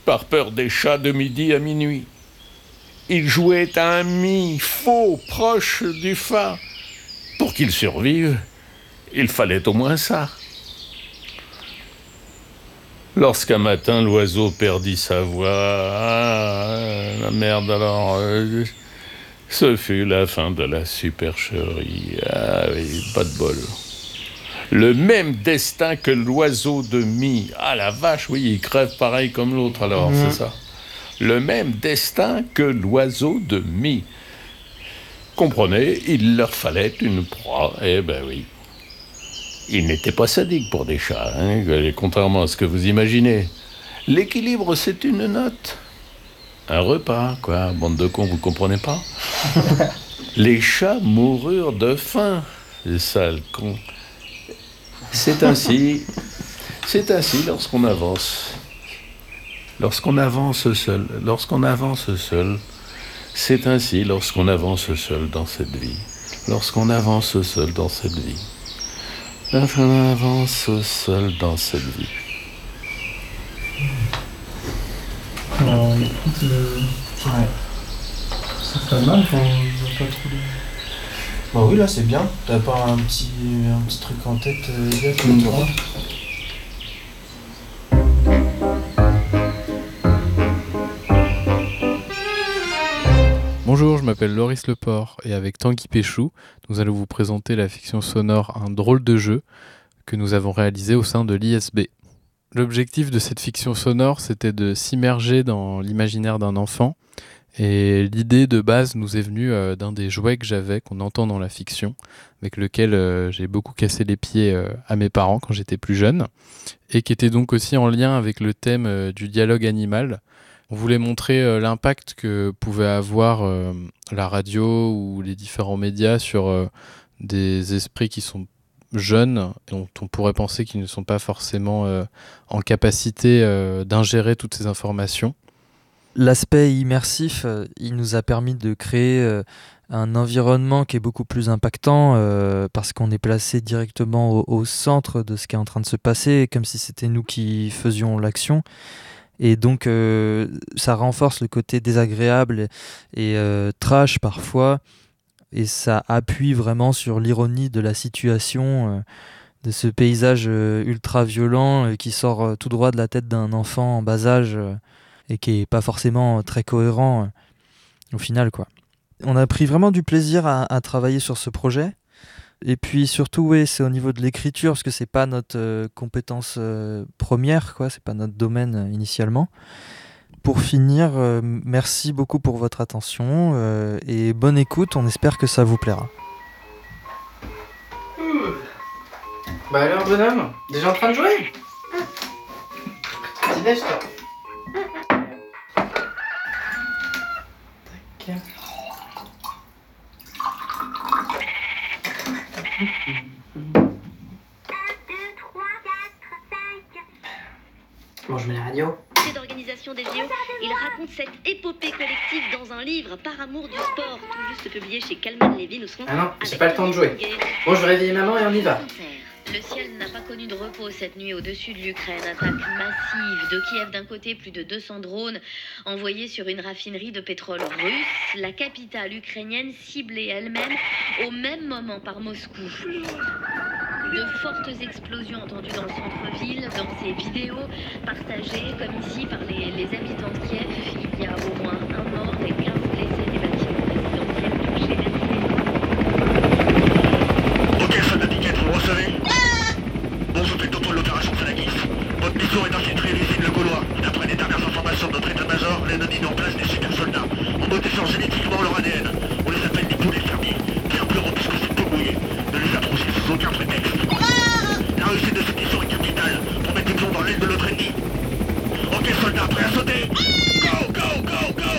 par peur des chats de midi à minuit. Il jouait à un mi faux proche du fa. Pour qu'il survive, il fallait au moins ça. Lorsqu'un matin l'oiseau perdit sa voix, la merde alors, ce fut la fin de la supercherie. Ah oui, pas de bol. Le même destin que l'oiseau de mie. Ah la vache, oui, il crève pareil comme l'autre alors, c'est ça. Le même destin que l'oiseau de mie. Comprenez, il leur fallait une proie, eh ben oui. Ils n'étaient pas sadiques pour des chats, hein, contrairement à ce que vous imaginez. L'équilibre, c'est une note. Un repas, quoi, bande de cons, vous comprenez pas? Les chats moururent de faim, les sales cons. C'est ainsi lorsqu'on avance. Lorsqu'on avance seul. C'est ainsi lorsqu'on avance seul dans cette vie. Lorsqu'on avance seul dans cette vie. Lorsqu'on avance seul dans cette vie. Écoute, ouais. C'est pas mal quand on n'a pas trop de... Bah oui, là c'est bien. T'as pas un petit truc en tête, Elia, comme toi? Bonjour, je m'appelle Loris Leport et avec Tanguy Péchou, nous allons vous présenter la fiction sonore Un drôle de jeu que nous avons réalisé au sein de l'ISB. L'objectif de cette fiction sonore, c'était de s'immerger dans l'imaginaire d'un enfant et l'idée de base nous est venue d'un des jouets que j'avais, qu'on entend dans la fiction, avec lequel j'ai beaucoup cassé les pieds à mes parents quand j'étais plus jeune et qui était donc aussi en lien avec le thème du dialogue animal. On voulait montrer l'impact que pouvait avoir la radio ou les différents médias sur des esprits qui sont jeunes, dont on pourrait penser qu'ils ne sont pas forcément en capacité d'ingérer toutes ces informations. L'aspect immersif, il nous a permis de créer un environnement qui est beaucoup plus impactant parce qu'on est placé directement au centre de ce qui est en train de se passer, comme si c'était nous qui faisions l'action. Et donc ça renforce le côté désagréable et trash parfois, et ça appuie vraiment sur l'ironie de la situation, de ce paysage ultra violent qui sort tout droit de la tête d'un enfant en bas âge et qui est pas forcément très cohérent au final, quoi. On a pris vraiment du plaisir à travailler sur ce projet. Et puis surtout, oui, c'est au niveau de l'écriture, parce que c'est pas notre compétence première, quoi, c'est pas notre domaine initialement. Pour finir, merci beaucoup pour votre attention et bonne écoute, on espère que ça vous plaira. Bah alors, bonhomme, déjà en train de jouer? Vas-y, lève-toi. Tac. Bon, je mets la radio. D'organisation des JO, il raconte cette épopée collective dans un livre Par amour du sport, tout juste publié chez Calman Levy. Nous serons Ah non, j'ai pas le temps de jouer. Bon, je vais réveiller maman et on y va. Le ciel n'a pas connu de repos cette nuit au-dessus de l'Ukraine. Attaque massive de Kiev d'un côté, plus de 200 drones envoyés sur une raffinerie de pétrole russe. La capitale ukrainienne ciblée elle-même au même moment par Moscou. De fortes explosions entendues dans le centre-ville, dans ces vidéos partagées comme ici par les habitants de Kiev. Il y a au moins un mort et 15 blessés des bâtiments résidentiels touchés. Ok, soldat Piquet, vous recevez? Bon, je fais total l'opération Salagis. Votre mission est d'infiltrer l'usine Le Gaulois. D'après les dernières informations de notre état-major, les nonines en place des super soldats ont modifié génétiquement leur ADN. On les appelle des poulets fermiers. Carburant puisque c'est peu mouillé. Ne les approchez sous aucun prétexte. La réussite de cette mission est capitale pour mettre du plomb dans l'aile de l'autre ennemi. Ok, soldats, prêts à sauter? Go, go, go, go!